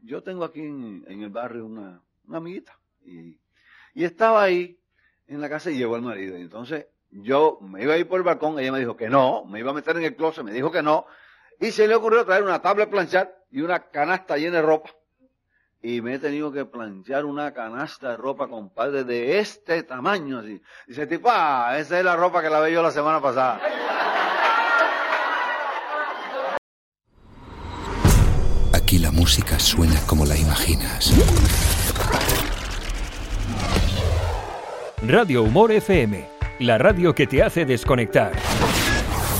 yo tengo aquí en el barrio una amiguita. Y estaba ahí en la casa y llegó el marido. Y entonces yo me iba a ir por el balcón, ella me dijo que no, me iba a meter en el closet, me dijo que no. Y se le ocurrió traer una tabla de planchar y una canasta llena de ropa. Y me he tenido que planchar una canasta de ropa, compadre, de este tamaño así. Dice tipo, esa es la ropa que la vi yo la semana pasada. Aquí la música suena como la imaginas. Radio Humor FM, la radio que te hace desconectar.